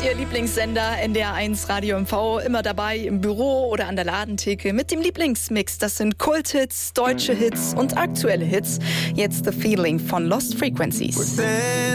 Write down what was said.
Ihr Lieblingssender NDR1 Radio MV, immer dabei im Büro oder an der Ladentheke mit dem Lieblingsmix. Das sind Kulthits, deutsche Hits und aktuelle Hits. Jetzt The Feeling von Lost Frequencies.